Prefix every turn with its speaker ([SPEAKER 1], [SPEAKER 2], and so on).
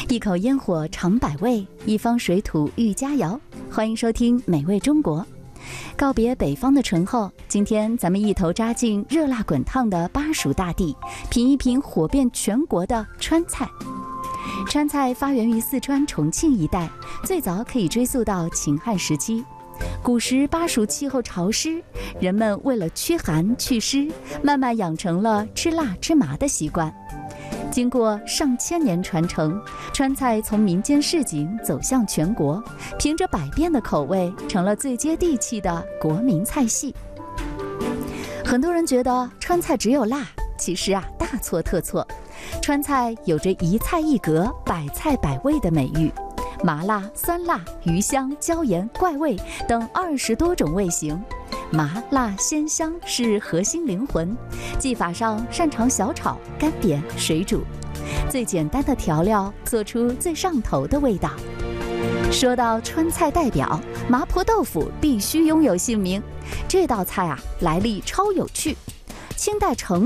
[SPEAKER 1] 一口烟火尝百味，一方水土育佳肴。欢迎收听《美味中国》。告别北方的醇厚，今天咱们一头扎进热辣滚烫的巴蜀大地，品一品火遍全国的川菜。川菜发源于四川重庆一带，最早可以追溯到秦汉时期。古时巴蜀气候潮湿，人们为了驱寒祛湿，慢慢养成了吃辣吃麻的习惯。经过上千年传承，川菜从民间市井走向全国，凭着百变的口味，成了最接地气的国民菜系。很多人觉得川菜只有辣，其实大错特错。川菜有着一菜一格、百菜百味的美誉，麻辣、酸辣、鱼香、椒盐、怪味等20多种味型。麻辣鲜香是核心灵魂，技法上擅长小炒、干煸、水煮，最简单的调料做出最上头的味道。说到川菜代表，麻婆豆腐必须拥有姓名。这道菜来历超有趣。清代成